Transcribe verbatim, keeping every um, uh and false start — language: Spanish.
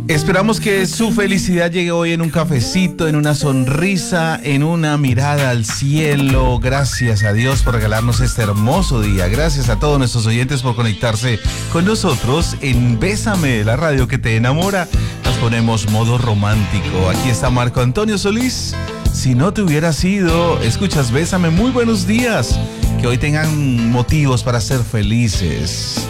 Esperamos que su felicidad llegue hoy en un cafecito, en una sonrisa, en una mirada al cielo. Gracias a Dios por regalarnos este hermoso día. Gracias a todos nuestros oyentes por conectarse con nosotros en Bésame, la radio que te enamora. Nos ponemos modo romántico. Aquí está Marco Antonio Solís. Si no te hubieras ido, escuchas Bésame. Muy buenos días. Que hoy tengan motivos para ser felices.